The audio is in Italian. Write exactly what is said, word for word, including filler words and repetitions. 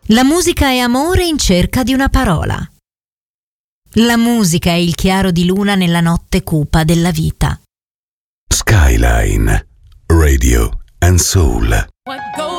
La musica è amore in cerca di una parola. La musica è il chiaro di luna nella notte cupa della vita. Skyline Radio and Soul.